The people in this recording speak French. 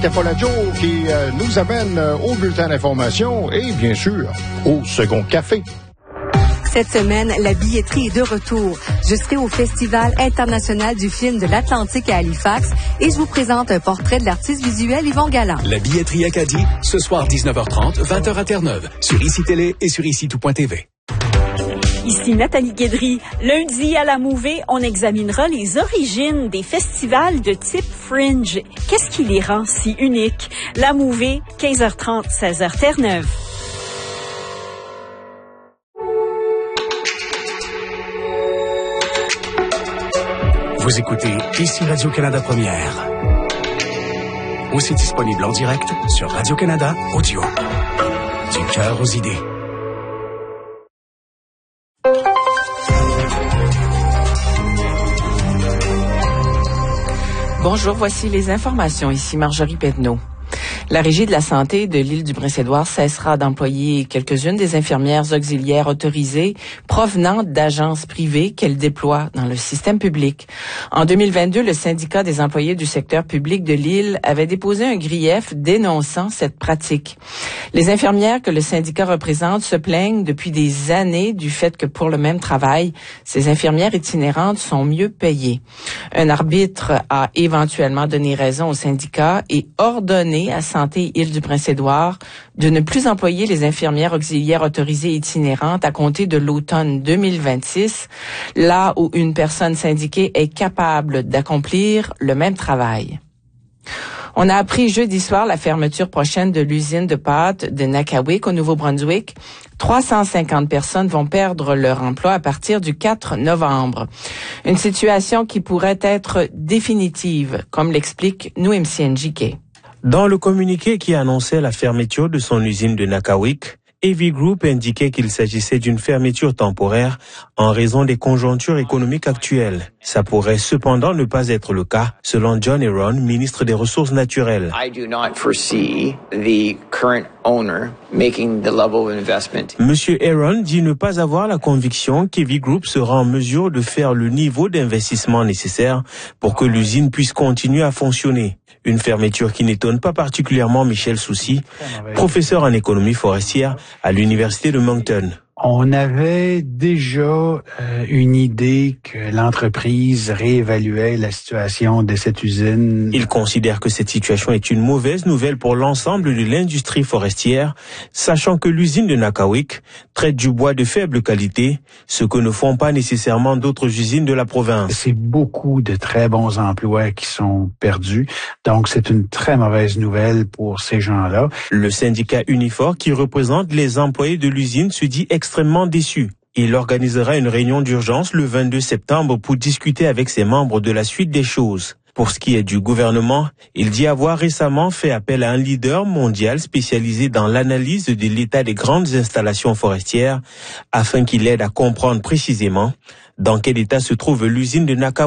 Capolaggio qui nous amène au bulletin d'information et bien sûr au second café. Cette semaine, la billetterie est de retour. Je serai au Festival international du film de l'Atlantique à Halifax et je vous présente un portrait de l'artiste visuel Yvon Galland. La billetterie Acadie, ce soir 19h30, 20h à Terre-Neuve, sur ICI Télé et sur ICI-tout.tv. Ici Nathalie Guédry. Lundi à la Mouvée, on examinera les origines des festivals de type Fringe. Qu'est-ce qui les rend si uniques? La Mouvée, 15h30, 16h Terre-Neuve. Vous écoutez ici Radio-Canada Première. Aussi disponible en direct sur Radio-Canada Audio. Du cœur aux idées. Bonjour, voici les informations. Ici Marjorie Pedneau. La Régie de la santé de l'île du Prince-Édouard cessera d'employer quelques-unes des infirmières auxiliaires autorisées provenant d'agences privées qu'elle déploie dans le système public. En 2022, le syndicat des employés du secteur public de l'île avait déposé un grief dénonçant cette pratique. Les infirmières que le syndicat représente se plaignent depuis des années du fait que pour le même travail, ces infirmières itinérantes sont mieux payées. Un arbitre a éventuellement donné raison au syndicat et ordonné à Santé Île du Prince-Édouard de ne plus employer les infirmières auxiliaires autorisées itinérantes à compter de l'automne 2026, là où une personne syndiquée est capable d'accomplir le même travail. On a appris jeudi soir la fermeture prochaine de l'usine de pâtes de Nakawic au Nouveau-Brunswick. 350 personnes vont perdre leur emploi à partir du 4 novembre. Une situation qui pourrait être définitive, comme l'explique Nouimsi Njike. Dans le communiqué qui annonçait la fermeture de son usine de Nakawic, Heavy Group indiquait qu'il s'agissait d'une fermeture temporaire en raison des conjonctures économiques actuelles. Ça pourrait cependant ne pas être le cas, selon John Aaron, ministre des Ressources naturelles. Monsieur Aaron dit ne pas avoir la conviction qu'Heavy Group sera en mesure de faire le niveau d'investissement nécessaire pour que l'usine puisse continuer à fonctionner. Une fermeture qui n'étonne pas particulièrement Michel Soucy, professeur en économie forestière à l'Université de Moncton. On avait déjà une idée que l'entreprise réévaluait la situation de cette usine. Il considère que cette situation est une mauvaise nouvelle pour l'ensemble de l'industrie forestière, sachant que l'usine de Nakawic traite du bois de faible qualité, ce que ne font pas nécessairement d'autres usines de la province. C'est beaucoup de très bons emplois qui sont perdus, donc c'est une très mauvaise nouvelle pour ces gens-là. Le syndicat Unifor, qui représente les employés de l'usine, se dit extrêmement déçu. Il organisera une réunion d'urgence le 22 septembre pour discuter avec ses membres de la suite des choses. Pour ce qui est du gouvernement, il dit avoir récemment fait appel à un leader mondial spécialisé dans l'analyse de l'état des grandes installations forestières afin qu'il aide à comprendre précisément dans quel état se trouve l'usine de Nakawic.